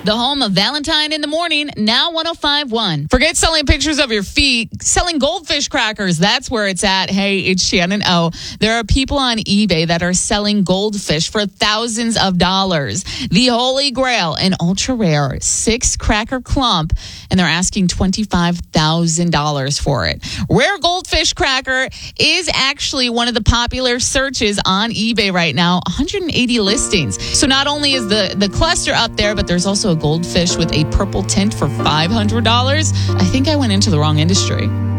The home of Valentine in the Morning, now 105.1. Forget selling pictures of your feet. Selling goldfish crackers, that's where it's at. Hey, it's Shannon O. There are people on eBay that are selling goldfish for thousands of dollars. The Holy Grail, an ultra-rare 6-cracker clump, and they're asking $25,000 for it. Rare goldfish cracker is actually one of the popular searches on eBay right now. 180 listings. So not only is the cluster up there, but there's also a goldfish with a purple tint for $500. I think I went into the wrong industry.